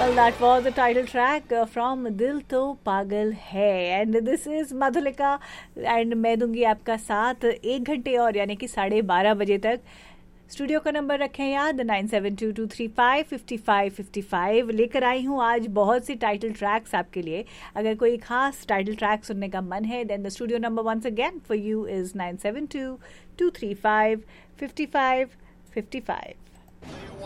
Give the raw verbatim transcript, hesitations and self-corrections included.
Well, that was the title track uh, from दिल तो पागल है and this is Madhulika and मैं दूंगी आपका साथ एक घंटे और यानी कि साढ़े बारह बजे तक। स्टूडियो का नंबर रखें याद nine seven to to three five fifty five fifty five. लेकर आई हूँ आज बहुत सी टाइटल ट्रैक्स आपके लिए। अगर कोई खास टाइटल ट्रैक सुनने का मन है then the studio number once again for you is nine seven to to three five fifty five fifty five.